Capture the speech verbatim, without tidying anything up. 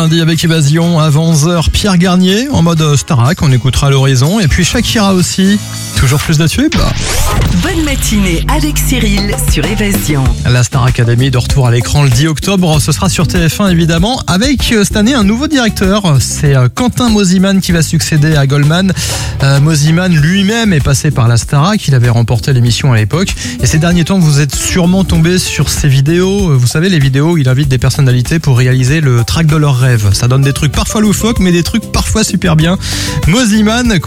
lundi avec Évasion à onze heures. Pierre Garnier en mode Starac, on écoutera l'horizon. Et puis Shakira aussi. Toujours plus de tubes. Bonne matinée avec Cyril sur Évasion. La Star Academy de retour à l'écran le dix octobre. Ce sera sur T F un évidemment. Avec euh, cette année un nouveau directeur. C'est euh, Quentin Mosimann qui va succéder à Goldman. Euh, Mosimann lui-même est passé par la Starac. Il avait remporté l'émission à l'époque. Et ces derniers temps, vous êtes sûrement tombé sur ces vidéos. Vous savez, les vidéos où il invite des personnalités pour réaliser le track de leurs rêves. Ça donne des trucs parfois loufoques, mais des trucs parfois super bien. Mosimann